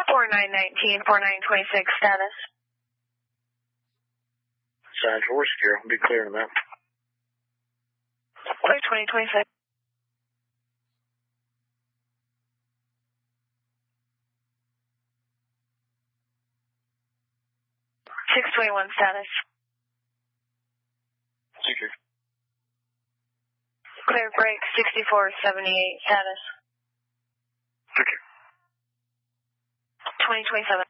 4919, 4926 status. Sign 4 secure. I'll be clear in a minute. Clear 2026. 621 status. Secure. Clear break 6478 status. Secure. 2027.